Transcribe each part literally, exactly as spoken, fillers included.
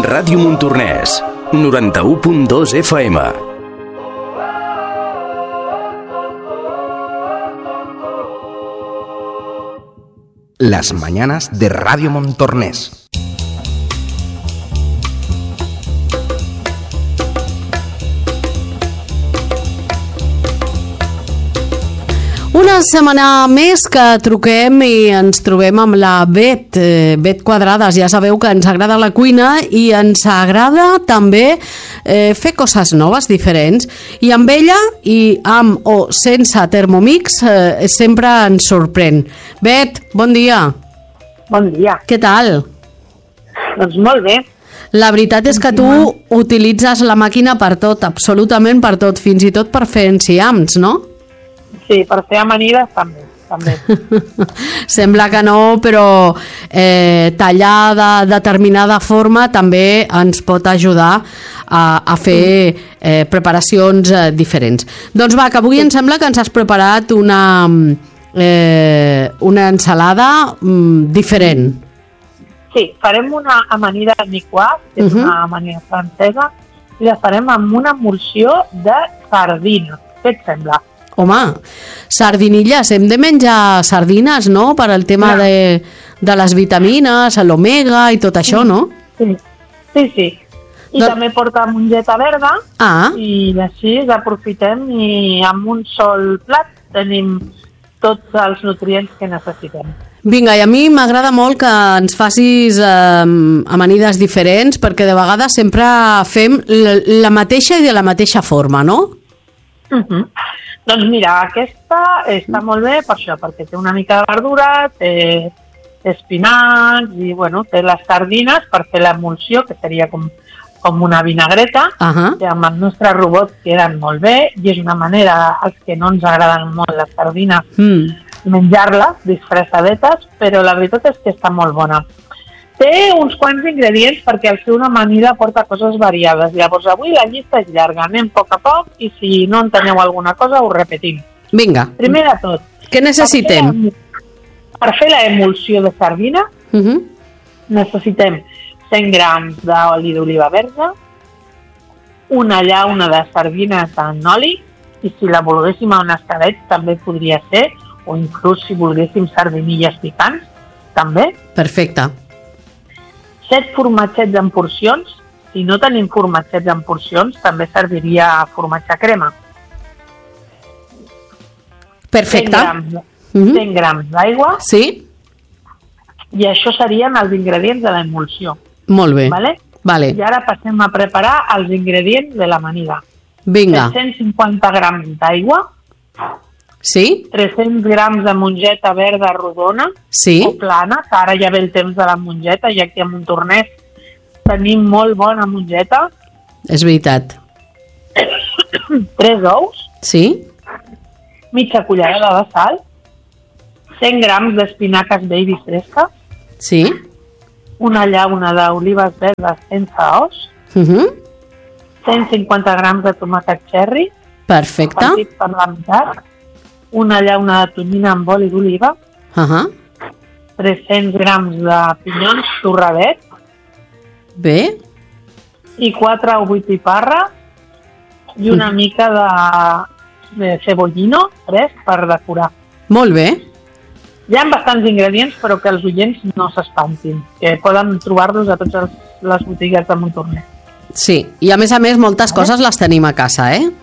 Ràdio Montornès, noranta-u punt dos F M. Las mañanas de Radio Montornès. Una setmana més que truquem i ens trobem amb la Bet, eh, Bet Quadrades. Ja sabeu que ens agrada la cuina i ens agrada també eh, fer coses noves, diferents. I amb ella, i amb o sense Thermomix, eh, sempre ens sorprèn. Bet, bon dia. Bon dia. Què tal? Doncs molt bé. La veritat és que tu utilitzes la màquina per tot, absolutament per tot, fins i tot per fer enciams, no? Sí, per fer amanides també. també. Sembla que no, però eh, tallar de determinada forma també ens pot ajudar a, a fer eh, preparacions eh, diferents. Doncs va, que avui em sembla que ens has preparat una, eh, una ensalada mm, diferent. Sí, farem una amanida niquà, que és uh-huh. una amanida francesa, i la farem amb una emulsió de sardina. Què et sembla? Home, sardinilles, hem de menjar sardines, no?, per al tema de, de les vitamines, l'omega i tot això, no? Sí, sí, sí. I Don... també porta mongeta verda, ah. i així aprofitem i amb un sol plat tenim tots els nutrients que necessitem. Vinga, i a mi m'agrada molt que ens facis eh, amanides diferents, perquè de vegades sempre fem la, la mateixa i de la mateixa forma, no? Uh-huh. Doncs mira, aquesta està molt bé per això, perquè té una mica de verdura, té espinacs i bueno, té les sardines per fer l'emulsió, que seria com, com una vinagreta, uh-huh. que amb el nostre robot queden molt bé i és una manera, als que no ens agraden molt les sardines, mm. menjar-les disfressadetes, però la veritat és que està molt bona. Té uns quants ingredients perquè al ser una amanida porta coses variades. Llavors avui la llista és llarga, anem a poc a poc i si no enteneu alguna cosa ho repetim. Vinga. Primer de tot, què necessitem? Per fer, per fer l'emulsió de sardina uh-huh. necessitem cent grams d'oli d'oliva verda, una llauna de sardines en oli, i si la volguéssim en escabets també podria ser, o inclús si volguéssim sardinilles picants, també. Perfecte. set formatgets en porcions. Si no tenim formatgets en porcions, també serviria formatge crema. Perfecte. cent grams, uh-huh. cent grams d'aigua. Sí. I això serien els ingredients de l'emulsió. Molt bé. Vale? Vale. I ara passem a preparar els ingredients de l'amanida. Vinga. set-cents cinquanta grams d'aigua. Sí. tres-cents grams de mongeta verda rodona sí. o plana, que ara ja ve el temps de la mongeta, i aquí a Montornès tenim molt bona mongeta. És veritat. tres ous. Sí. Mitja cullerada de sal. cent grams d'espinaques baby fresques. Sí. Una llauna d'olives verdes sense os. Uh-huh. cent cinquanta grams de tomàquet cherry. Perfecte. Partits per la meitat. Una llauna de tonyina amb oli d'oliva, uh-huh. tres-cents grams de pinyons torradet, bé, i quatre o vuit piparra i una mm. mica de, de cebollino fresc per decorar. Molt bé. Hi ha bastants ingredients, però que els oients no s'espantin, que poden trobar-los a totes les botigues de Montornès. Sí, i a més a més moltes coses les tenim a casa, eh?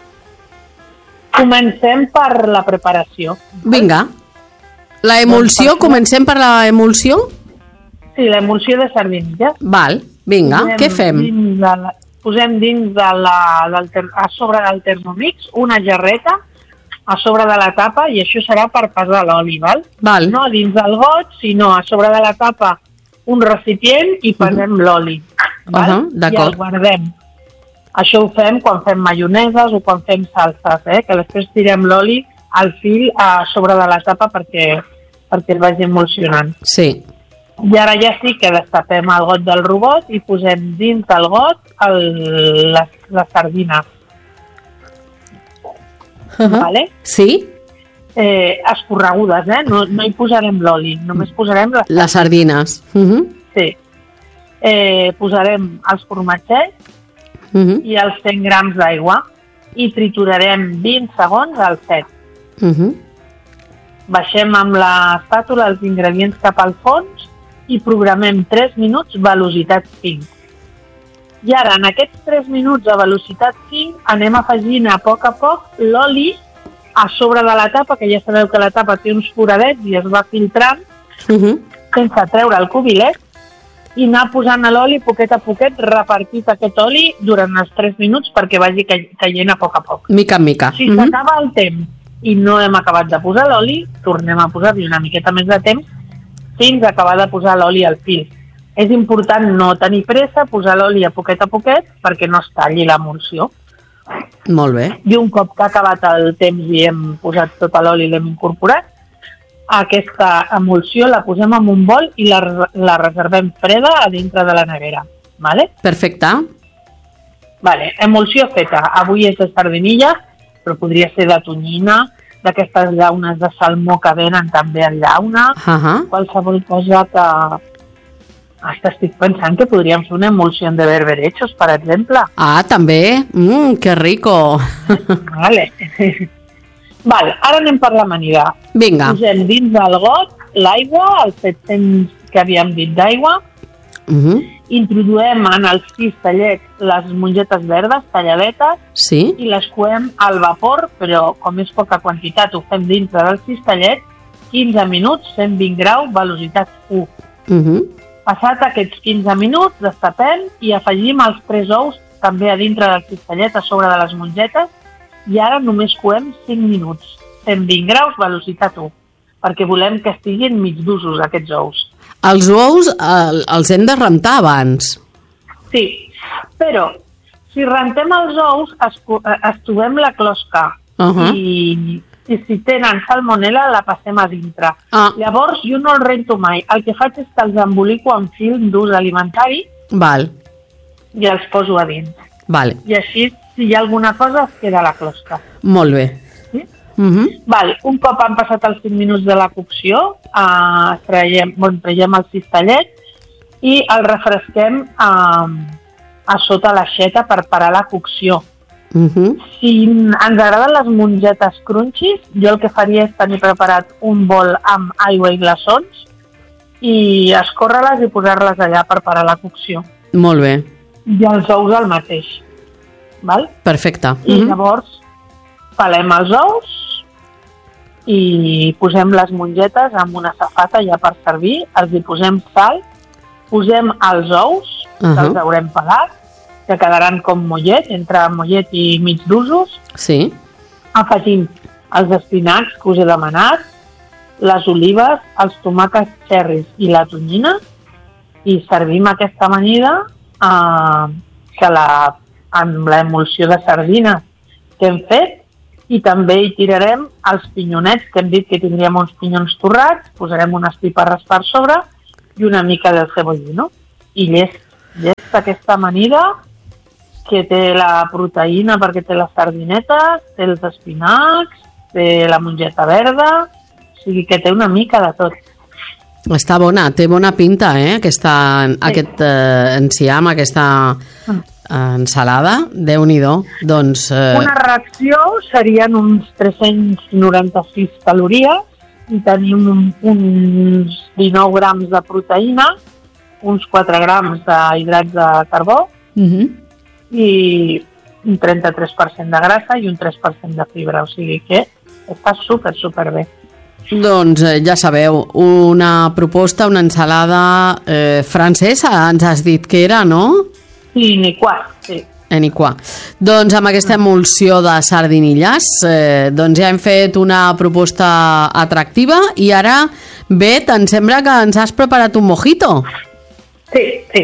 Comencem per la preparació. Vinga. La emulsió, doncs comencem per la emulsió? Sí, l'emulsió de sardinilles. Val, vinga, posem què fem? Dins de la, posem dins de la, del, a sobre del Thermomix una jarreta a sobre de la tapa, i això serà per pesar l'oli, val? Val. No dins del got, sinó a sobre de la tapa un recipient i pesem uh-huh. l'oli. Val? Uh-huh, d'acord. I el guardem. Això ho fem quan fem maioneses o quan fem salses, eh? Que després tirem l'oli al fil a sobre de la tapa perquè, perquè el vagi emulsionant. Sí. I ara ja sí que destapem el got del robot i posem dins del got el, les, les sardines. Uh-huh. Vale? Sí. Eh, escorregudes, eh? No, no hi posarem l'oli, només posarem les, les sardines. Uh-huh. Sí. eh, posarem els formatgets Uh-huh. i els cent grams d'aigua i triturarem vint segons al set. Uh-huh. Baixem amb l'espàtula els ingredients cap al fons i programem tres minuts velocitat cinc. I ara, en aquests tres minuts a velocitat cinc, anem afegint a poc a poc l'oli a sobre de la tapa, que ja sabeu que la tapa té uns foradets i es va filtrant Uh-huh. sense treure el cubilet, i anar posant l'oli poquet a poquet, repartit aquest oli durant els tres minuts perquè vagi caient a poc a poc. Mica en mica. Si Uh-huh. s'acaba el temps i no hem acabat de posar l'oli, tornem a posar-hi una miqueta més de temps fins a acabar de posar l'oli al fil. És important no tenir pressa, posar l'oli a poquet a poquet perquè no es talli l'emulsió. Molt bé. I un cop que ha acabat el temps i hem posat tot l'oli i l'hem incorporat, aquesta emulsió la posem en un bol i la, la reservem freda a dintre de la nevera. Vale? Perfecte. Vale, emulsió feta. Avui és de sardinilla, però podria ser de tonyina, d'aquestes llaunes de salmó que venen també en llauna, Uh-huh. qualsevol cosa que... Hasta estic pensant que podríem fer una emulsió de berberechos, per exemple. Ah, també? Mmm, que rico. Vale. Val, ara anem per l'amanida. Vinga. Posem dins del got l'aigua, els set-cents que havíem dit d'aigua, Uh-huh. introduem en els cistellets les mongetes verdes talladetes Sí? i les coem al vapor, però com és poca quantitat ho fem dintre del cistellet, quinze minuts, cent vint graus, velocitat u. Uh-huh. Passat aquests quinze minuts, destapem i afegim els tres ous també a dintre del cistellet a sobre de les mongetes i ara només coem cinc minuts, cent vint graus, velocitat u, perquè volem que estiguin mig d'usos aquests ous. Els ous el, els hem de rentar abans. Sí, però si rentem els ous, esco- eh, estovem la closca Uh-huh. i, i si tenen salmonella la passem a dintre. Ah. Llavors jo no els rento mai. El que faig és que els embolico en film d'ús alimentari Val, i els poso a dins. val. I així, si hi ha alguna cosa, es queda a la closca. Molt bé. Sí? Uh-huh. Val, un cop han passat els cinc minuts de la cocció, eh, traiem, bon, traiem el cistellet i el refresquem eh, a sota l'aixeta per parar la cocció. Uh-huh. Si ens agraden les mongetes crunchies, jo el que faria és tenir preparat un bol amb aigua i glaçons i escórrer-les i posar-les allà per parar la cocció. Molt bé. I els ous el mateix. Val? Perfecte. I Uh-huh. llavors pelem els ous i posem les mongetes amb una safata ja per servir, els hi posem sal, posem els ous, Uh-huh. que els haurem pelat, que quedaran com mollet, entre mollet i mig d'usos, Sí. afegim els espinacs que us he demanat, les olives, els tomàquets xerris i la tonyina i servim aquesta amanida eh, que la, amb l'emulsió de sardina que hem fet i també hi tirarem els pinyonets, que hem dit que tindríem uns pinyons torrats, posarem unes piparres per sobre i una mica del cebollino. I llest, llest aquesta amanida que té la proteïna perquè té les sardinetes, té els espinacs, té la mongeta verda, o sigui que té una mica de tot. Està bona, té bona pinta, eh? Aquesta, sí. Aquest eh, enciam, aquesta eh, ensalada, Déu-n'hi-do. Doncs, eh... Una ració serien uns tres-cents noranta-sis calories i tenim un, uns dinou grams de proteïna, uns quatre grams d'hidrats de carbó Uh-huh. i un trenta-tres per cent de grassa i un tres per cent de fibra, o sigui que està super, super bé. Doncs eh, ja sabeu, una proposta, una ensalada eh, francesa, ens has dit que era, no? Sí, ni quart, sí. Eniquà. Doncs amb aquesta emulsió de sardinilles, eh, doncs ja hem fet una proposta atractiva i ara, Bet, em sembla que ens has preparat un mojito. Sí, sí.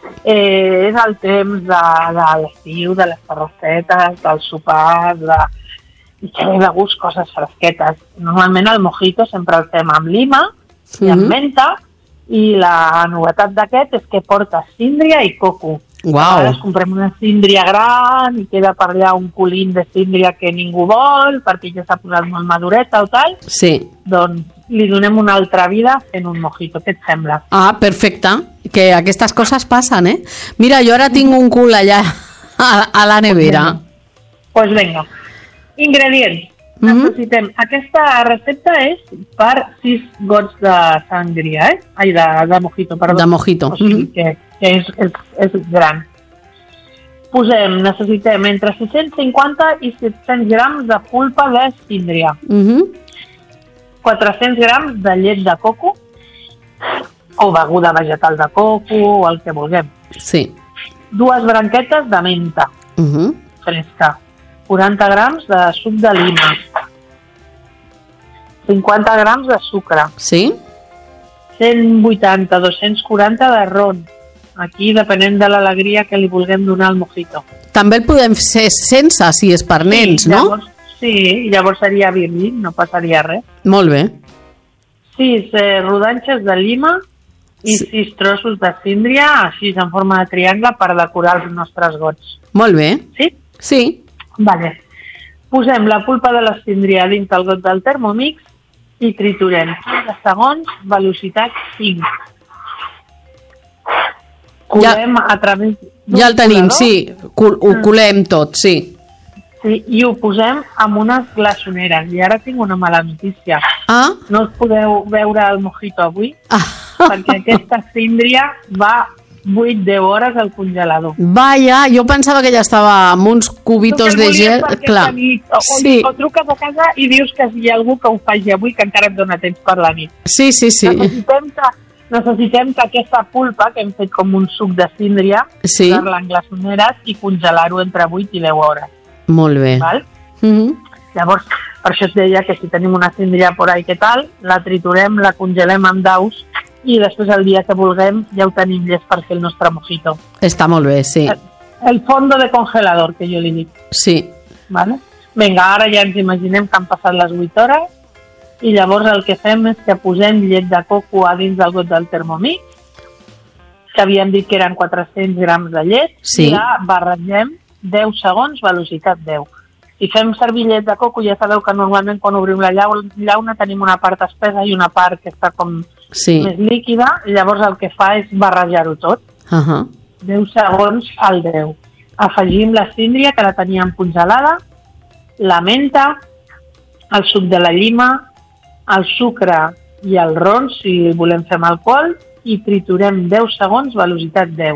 Eh, és el temps de, de l'estiu, de les terrassetes, dels sopars, de... i que ve de gust coses fresquetes. Normalment el mojito sempre el fem amb lima i amb Mhm. menta i la novetat d'aquest és que porta síndria i coco. Uau. A vegades comprem una síndria gran i queda per allà un colín de síndria que ningú vol perquè ja s'ha posat molt madureta o tal. Sí. Doncs li donem una altra vida fent un mojito. Què et sembla? Ah, perfecte. Que aquestes coses passen, eh? Mira, jo ara tinc un cul allà a, a la nevera. Doncs pues vinga. Ingredients. Mm-hmm. Necessitem... Aquesta recepta és per sis gots de sangria, eh? Ai, de, de mojito, perdó. De mojito. O sigui que, que és, és, és gran. Posem, necessitem entre sis-cents cinquanta i set-cents grams de pulpa de síndria. Mm-hmm. quatre-cents grams de llet de coco o beguda vegetal de coco o el que vulguem. Sí. Dues branquetes de menta uh-huh. fresca. quaranta grams de suc de lima. cinquanta grams de sucre. Sí. cent vuitanta a dos-cents quaranta de ron. Aquí, depenent de l'alegria que li vulguem donar al mojito. També el podem fer sense, si és per nens, sí, no? Llavors, sí, llavors seria virgin, no passaria res. Molt bé. Sis eh, rodanxes de lima i sí. sis trossos de síndria, així en forma de triangle, per decorar els nostres gots. Molt bé. Sí? Sí. Vale. Posem la pulpa de la síndria dins del got del Thermomix i triturem. quinze segons, velocitat cinc. Colem ja, a través... Ja el tenim, colador. Sí. Col ho colem tot, sí. Sí, i ho posem amb unes glaçoneres. I ara tinc una mala notícia. Ah? No us podeu veure el mojito avui, ah. perquè aquesta síndria va vuit a deu hores al congelador. Vaja, jo pensava que ja estava amb uns cubitos de gel. Clar. Nit, o, sí. o, o truques a casa i dius que si hi ha algú que ho faci avui, que encara et dona temps per la nit. Sí, sí, sí. Necessitem que, necessitem que aquesta pulpa, que hem fet com un suc de síndria, sí. posar-la en glaçoneres i congelar-ho entre vuit i deu hores. Molt bé. Val? Mm-hmm. Llavors, per això et deia que si tenim una síndria por ahí, què tal? La triturem, la congelem amb daus i després el dia que vulguem ja ho tenim llest per fer el nostre mojito. Està molt bé, sí. El, el fondo de congelador, que jo li dic. Sí. Vale? Vinga, ara ja ens imaginem que han passat les vuit hores i llavors el que fem és que posem llet de coco a dins del got del Thermomix, que havíem dit que eren quatre-cents grams de llet, sí. i la barregem deu segons, velocitat deu. Si fem servir llet de coco, ja sabeu que normalment quan obrim la llauna tenim una part espessa i una part que està com sí. més líquida, i llavors el que fa és barrejar-ho tot. Uh-huh. deu segons al deu. Afegim la síndria, que la teníem congelada, la menta, el suc de la llima, el sucre i el ron, si volem fer amb alcohol, i triturem deu segons, velocitat deu.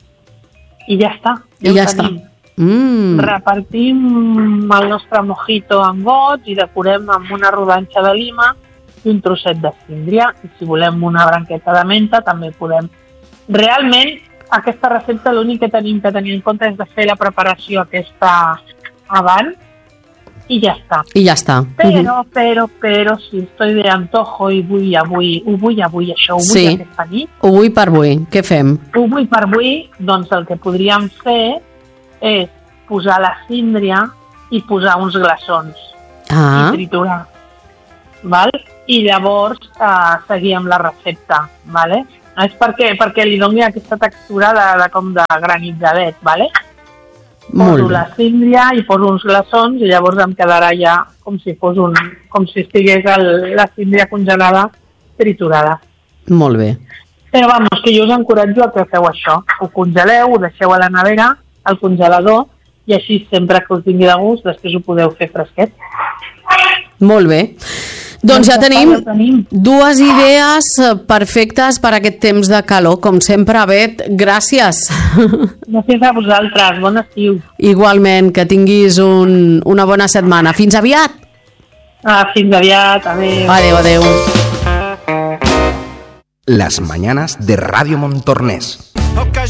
I ja està. Ja I ja està. Mm. Repartim el nostre mojito en gots i decorem amb una rodanxa de lima i un trosset de síndria. I si volem una branqueta de menta també podem. Realment, aquesta recepta l'únic que tenim que tenir en compte és de fer la preparació aquesta abans i ja està. I ja està. Però, uh-huh. però, però, si estoy de antojo i vull avui, ho vull avui, això, ho vull sí. aquesta nit. Ho vull per avui. Què fem? Ho vull per avui, doncs el que podríem fer és posar la síndria i posar uns glaçons ah. i triturar. Val? I llavors eh, seguir amb la recepta. Vale? És perquè, perquè li doni aquesta textura de, de, com de granitzadet. Vale? Poso la síndria i poso uns glaçons i llavors em quedarà ja com si fos un, com si estigués el, la síndria congelada triturada. Molt bé. Però vamos, que jo us encoratjo a que feu això. Ho congeleu, ho deixeu a la nevera, al congelador, i així sempre que us vingui de gust, després ho podeu fer fresquet. Molt bé. Doncs ja tenim dues idees perfectes per a aquest temps de calor. Com sempre, Bet, gràcies. Gràcies a vosaltres. Bon estiu. Igualment, que tinguis un, una bona setmana. Fins aviat. Ah, fins aviat. Adéu. Adéu, adéu. Las mañanas de Radio Montornès.